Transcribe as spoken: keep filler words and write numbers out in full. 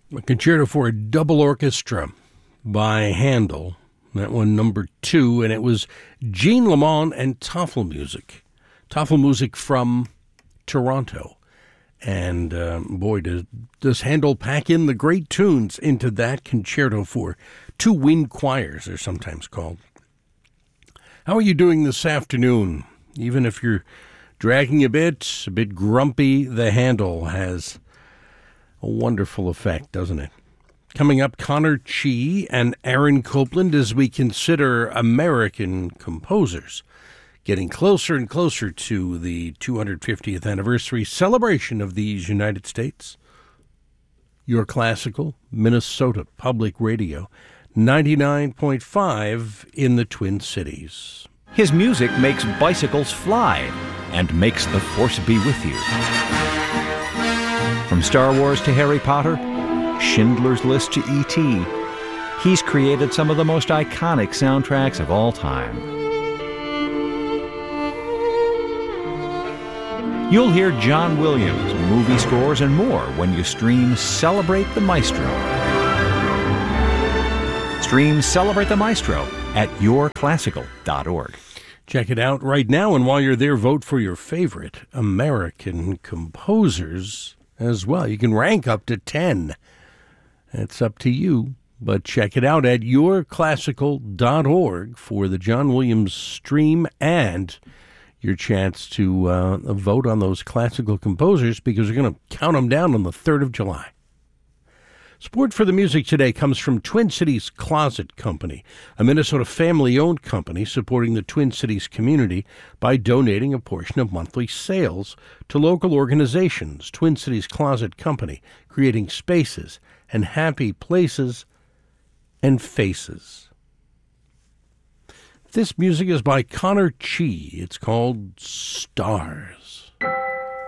A concerto for a double orchestra by Handel. That one number two, and it was Jean Lamont and Tafelmusik. Tafelmusik from Toronto. And um, boy, does, does Handel pack in the great tunes into that concerto for two wind choirs, they're sometimes called. How are you doing this afternoon? Even if you're dragging a bit, a bit grumpy, the Handel has a wonderful effect, doesn't it? Coming up, Connor Chi and Aaron Copland as we consider American composers. Getting closer and closer to the two hundred fiftieth anniversary celebration of these United States. Your classical, Minnesota Public Radio, ninety-nine point five in the Twin Cities. His music makes bicycles fly and makes the Force be with you. From Star Wars to Harry Potter, Schindler's List to E T, he's created some of the most iconic soundtracks of all time. You'll hear John Williams, movie scores, and more when you stream Celebrate the Maestro. Stream Celebrate the Maestro at your classical dot org. Check it out right now, and while you're there, vote for your favorite American composers as well. You can rank up to ten. It's up to you, but check it out at your classical dot org for the John Williams stream and your chance to uh, vote on those classical composers, because we're going to count them down on the third of July. Support for the music today comes from Twin Cities Closet Company, a Minnesota family-owned company supporting the Twin Cities community by donating a portion of monthly sales to local organizations. Twin Cities Closet Company, creating spaces and happy places and faces. This music is by Connor Chi. It's called Stars.